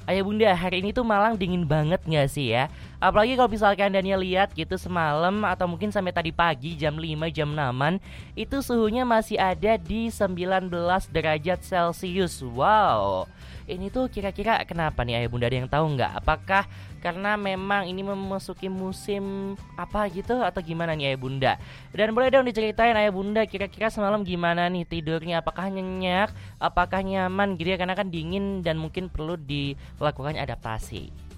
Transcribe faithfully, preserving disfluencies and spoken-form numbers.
Ayah bunda, hari ini tuh Malang dingin banget gak sih ya? Apalagi kalau misalkan Daniel lihat gitu semalam atau mungkin sampai tadi pagi jam lima jam enam, itu suhunya masih ada di sembilan belas derajat Celcius. Wow. Ini tuh kira-kira kenapa nih ayah bunda, ada yang tahu nggak? Apakah karena memang ini memasuki musim apa gitu atau gimana nih ayah bunda? Dan boleh dong diceritain ayah bunda, kira-kira semalam gimana nih tidurnya? Apakah nyenyak? Apakah nyaman gitu ya, karena kan dingin dan mungkin perlu dilakukan adaptasi.